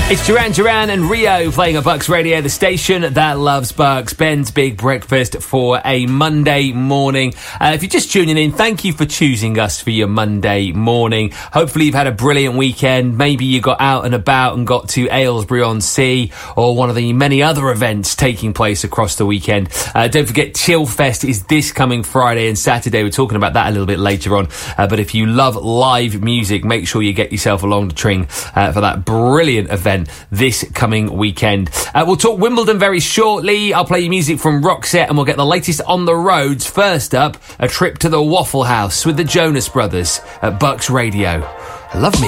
It's Duran and Rio playing at Bucks Radio, the station that loves Bucks. Ben's Big Breakfast for a Monday morning. If you're just tuning in, thank you for choosing us for your Monday morning. Hopefully you've had a brilliant weekend. Maybe you got out and about and got to Aylesbury-on-Sea or one of the many other events taking place across the weekend. Don't forget, Chillfest is this coming Friday and Saturday. We're talking about that a little bit later on. But if you love live music, make sure you get yourself along the Tring for that brilliant event this coming weekend. We'll talk Wimbledon very shortly. I'll play you music from Roxette and we'll get the latest on the roads. First up, a trip to the Waffle House with the Jonas Brothers at Bucks Radio. I love me.